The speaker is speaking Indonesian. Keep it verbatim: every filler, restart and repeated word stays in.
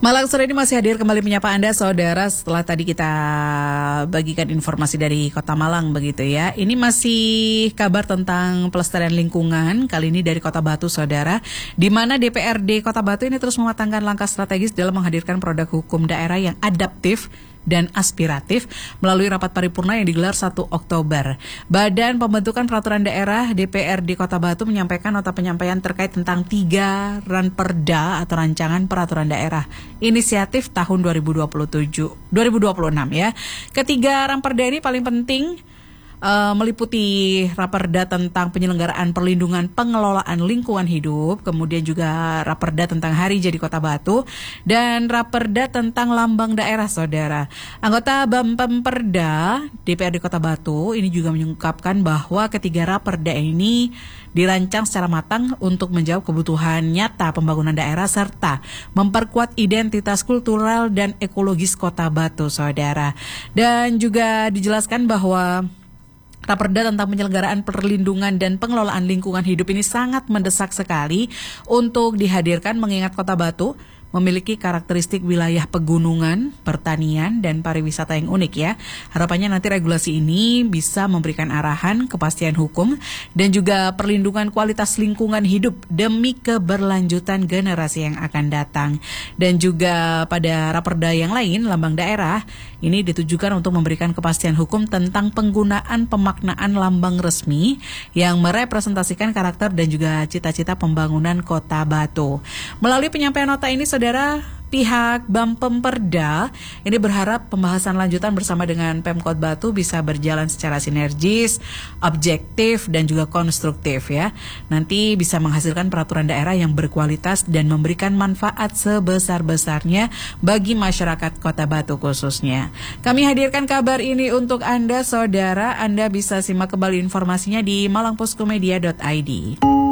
Malang sore ini masih hadir kembali menyapa Anda saudara setelah tadi kita bagikan informasi dari Kota Malang begitu ya. Ini masih kabar tentang pelestarian lingkungan, kali ini dari Kota Batu saudara, di mana D P R D Kota Batu ini terus mematangkan langkah strategis dalam menghadirkan produk hukum daerah yang adaptif dan aspiratif melalui rapat paripurna yang digelar satu Oktober. Badan Pembentukan Peraturan Daerah D P R D Kota Batu menyampaikan nota penyampaian terkait tentang tiga ranperda atau rancangan peraturan daerah inisiatif tahun dua ribu dua puluh tujuh, dua ribu dua puluh enam ya. Ketiga ranperda ini paling penting Uh, meliputi raperda tentang penyelenggaraan perlindungan pengelolaan lingkungan hidup, kemudian juga raperda tentang Hari Jadi Kota Batu, dan raperda tentang lambang daerah saudara. Anggota Bampemperda D P R D Kota Batu ini juga mengungkapkan bahwa ketiga raperda ini dirancang secara matang untuk menjawab kebutuhan nyata pembangunan daerah serta memperkuat identitas kultural dan ekologis Kota Batu saudara. Dan juga dijelaskan bahwa raperda tentang penyelenggaraan perlindungan dan pengelolaan lingkungan hidup ini sangat mendesak sekali untuk dihadirkan mengingat Kota Batu memiliki karakteristik wilayah pegunungan, pertanian, dan pariwisata yang unik ya. Harapannya nanti regulasi ini bisa memberikan arahan, kepastian hukum, dan juga perlindungan kualitas lingkungan hidup demi keberlanjutan generasi yang akan datang. Dan juga pada raperda yang lain, lambang daerah, ini ditujukan untuk memberikan kepastian hukum tentang penggunaan pemaknaan lambang resmi yang merepresentasikan karakter dan juga cita-cita pembangunan Kota Batu. Melalui penyampaian nota ini, saudara, pihak Bampemperda ini berharap pembahasan lanjutan bersama dengan Pemkot Batu bisa berjalan secara sinergis, objektif, dan juga konstruktif ya. Nanti bisa menghasilkan peraturan daerah yang berkualitas dan memberikan manfaat sebesar-besarnya bagi masyarakat Kota Batu khususnya. Kami hadirkan kabar ini untuk Anda saudara. Anda bisa simak kembali informasinya di malang posko media dot i d.